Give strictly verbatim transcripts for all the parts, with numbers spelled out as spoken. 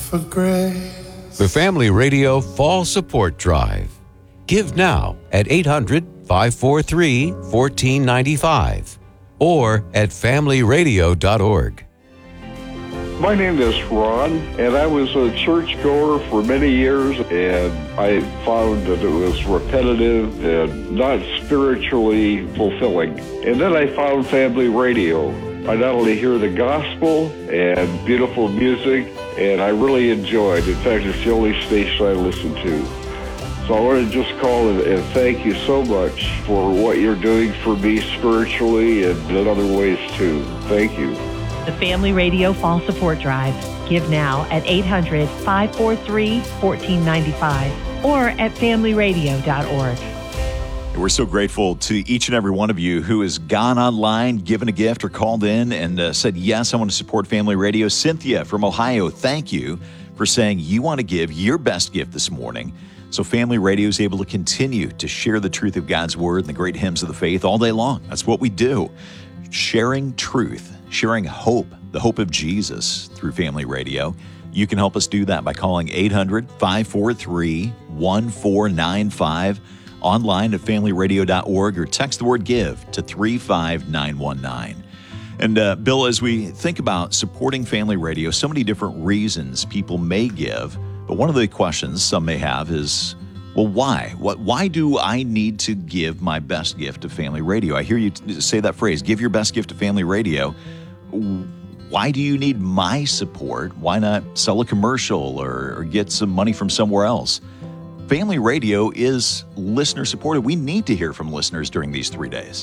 for grace. The Family Radio Fall Support Drive. Give now at eight hundred, five four three, one four nine five or at family radio dot org. My name is Ron, and I was a churchgoer for many years, and I found that it was repetitive and not spiritually fulfilling. And then I found Family Radio. I not only hear the gospel and beautiful music, and I really enjoy it. In fact, it's the only station I listen to. So I want to just call and, and thank you so much for what you're doing for me spiritually and in other ways too. Thank you. The Family Radio Fall Support Drive. Give now at eight hundred, five four three, one four nine five or at family radio dot org. We're so grateful to each and every one of you who has gone online, given a gift, or called in and uh, said, yes, I want to support Family Radio. Cynthia from Ohio, thank you for saying you want to give your best gift this morning so Family Radio is able to continue to share the truth of God's Word and the great hymns of the faith all day long. That's what we do. Sharing truth, sharing hope, the hope of Jesus through Family Radio. You can help us do that by calling eight hundred, five four three, one four nine five, online at family radio dot org, or text the word GIVE to three five nine one nine. And uh, Bill, as we think about supporting Family Radio, so many different reasons people may give, but one of the questions some may have is, well, why? What? Why do I need to give my best gift to Family Radio? I hear you say that phrase, give your best gift to Family Radio. Why do you need my support? Why not sell a commercial or, or get some money from somewhere else? Family Radio is listener supported. We need to hear from listeners during these three days.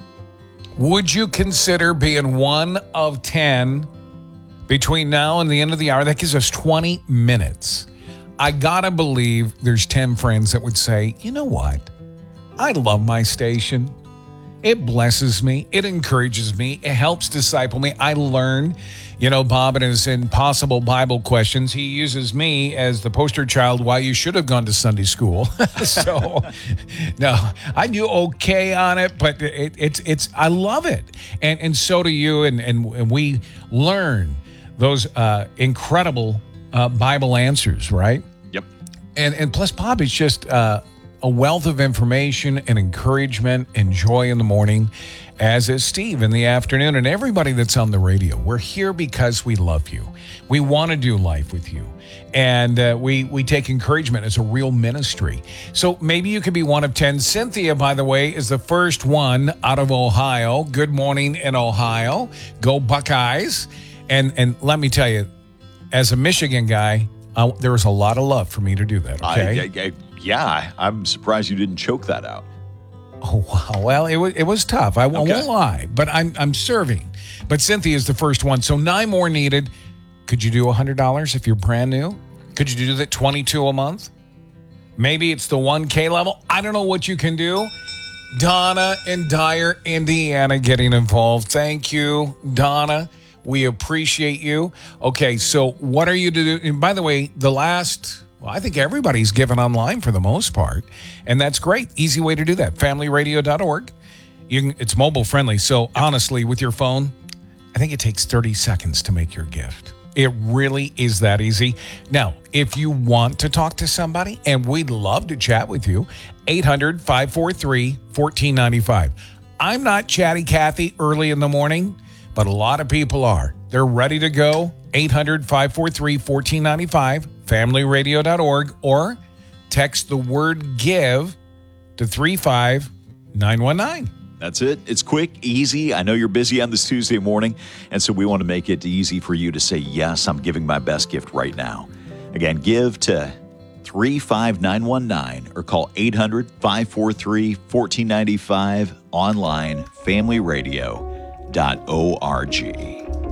Would you consider being one of ten between now and the end of the hour? That gives us twenty minutes. I gotta believe there's ten friends that would say, you know what? I love my station. It blesses me. It encourages me. It helps disciple me. I learn. You know, Bob, in his Impossible Bible Questions, he uses me as the poster child why you should have gone to Sunday school. So, no, I do okay on it, but it, it's, it's, I love it. And and so do you. And, and, and we learn those uh, incredible uh, Bible answers, right? Yep. And, and plus, Bob, it's just uh, a wealth of information and encouragement and joy in the morning, as is Steve in the afternoon, and everybody that's on the radio. We're here because we love you. We want to do life with you. And uh, we, we take encouragement as a real ministry. So maybe you could be one of ten. Cynthia, by the way, is the first one out of Ohio. Good morning in Ohio. Go Buckeyes. And, and let me tell you, as a Michigan guy, uh, there was a lot of love for me to do that, okay? I, I, I, yeah, I'm surprised you didn't choke that out. Oh, wow. Well, it was it was tough. I, okay. I won't lie, but I'm I'm serving. But Cynthia is the first one. So nine more needed. Could you do one hundred dollars if you're brand new? Could you do that twenty-two a month? Maybe it's the one K level. I don't know what you can do. Donna in Dyer, Indiana, getting involved. Thank you, Donna. We appreciate you. Okay, so what are you to do? And by the way, the last... Well, I think everybody's given online for the most part, and that's great. Easy way to do that, family radio dot org. You can, it's mobile friendly, so honestly, with your phone, I think it takes thirty seconds to make your gift. It really is that easy. Now, if you want to talk to somebody, and we'd love to chat with you, eight hundred, five four three, one four nine five. I'm not Chatty Cathy early in the morning, but a lot of people are. They're ready to go. eight hundred, five four three, one four nine five. family radio dot org, or text the word GIVE to three five nine one nine. That's it. It's quick, easy. I know you're busy on this Tuesday morning, and so we want to make it easy for you to say, yes, I'm giving my best gift right now. Again, give to three five nine one nine or call eight hundred, five four three, one four nine five, online, family radio dot org.